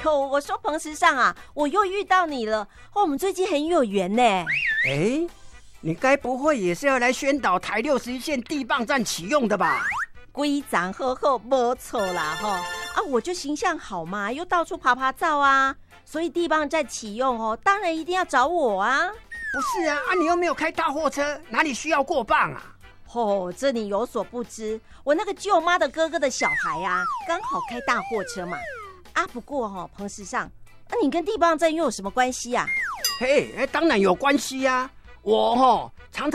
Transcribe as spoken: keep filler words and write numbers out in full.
呦，我说彭时尚啊，我又遇到你了，哦，我们最近很有缘呢。 哎，你该不会也是要来宣导台六十一线地磅站启用的吧？ 规章好好，没错啦哈。啊，我就形象好嘛，又到处爬爬照啊，所以地磅站启用哦，当然一定要找我啊。 不是啊，啊你又没有开大货车，哪里需要过磅啊？ 哦，这你有所不知，我那个舅妈的哥哥的小孩啊，刚好开大货车嘛。啊，不过哈、哦，彭时尚，那、啊、你跟地磅站又有什么关系啊？ 嘿，当然有关系啊。我哈、哦、